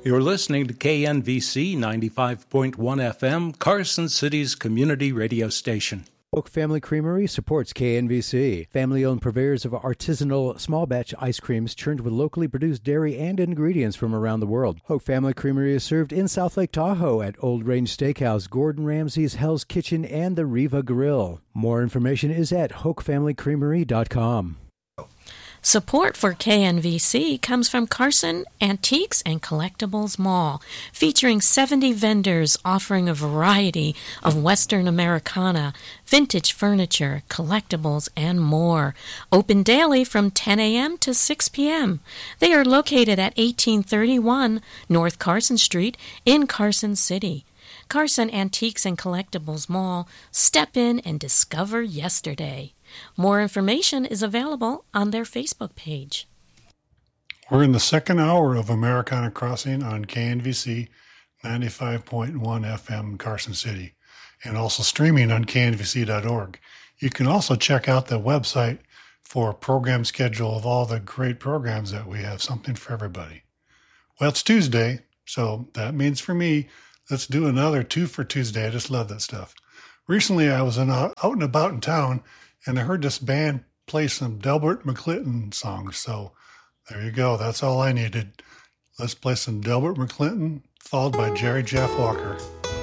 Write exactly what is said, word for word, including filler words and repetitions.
You're listening to K N V C ninety-five point one F M, Carson City's community radio station. Hoke Family Creamery supports K N V C. Family-owned purveyors of artisanal small-batch ice creams churned with locally produced dairy and ingredients from around the world. Hoke Family Creamery is served in South Lake Tahoe at Old Range Steakhouse, Gordon Ramsay's Hell's Kitchen, and the Riva Grill. More information is at hoke family creamery dot com. Support for K N V C comes from Carson Antiques and Collectibles Mall, featuring seventy vendors offering a variety of Western Americana, vintage furniture, collectibles, and more. Open daily from ten a.m. to six p.m. They are located at eighteen thirty-one North Carson Street in Carson City. Carson Antiques and Collectibles Mall. Step in and discover yesterday. More information is available on their Facebook page. We're in the second hour of Americana Crossing on K N V C ninety-five point one F M Carson City, and also streaming on K N V C dot org. You can also check out the website for a program schedule of all the great programs that we have, something for everybody. Well, it's Tuesday, so that means for me, let's do another two for Tuesday. I just love that stuff. Recently, I was in, out and about in town, and I heard this band play some Delbert McClinton songs. So there you go. That's all I needed. Let's play some Delbert McClinton, followed by Jerry Jeff Walker.